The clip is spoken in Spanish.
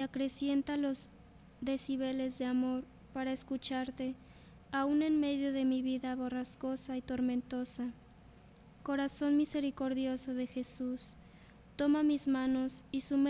acrecienta los decibeles de amor para escucharte, aún en medio de mi vida borrascosa y tormentosa. Corazón misericordioso de Jesús, toma mis manos y